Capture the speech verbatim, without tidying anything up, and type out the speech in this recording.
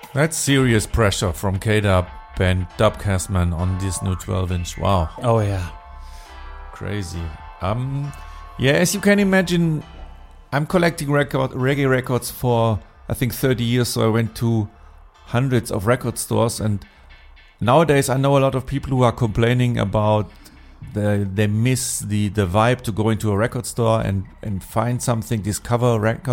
That's serious pressure from K-Dub and Dubcastman on this new twelve inch. Wow. Oh yeah. Crazy. Um, yeah, as you can imagine, I'm collecting record, reggae records for, I think, thirty years. So I went to hundreds of record stores. And nowadays I know a lot of people who are complaining about the, they miss the, the vibe to go into a record store and, and find something, discover a record